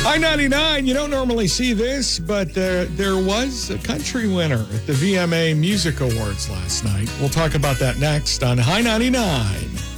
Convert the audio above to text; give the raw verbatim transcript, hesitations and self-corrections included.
High ninety-nine, you don't normally see this, but uh, there was a country winner at the V M A Music Awards last night. We'll talk about that next on High ninety-nine.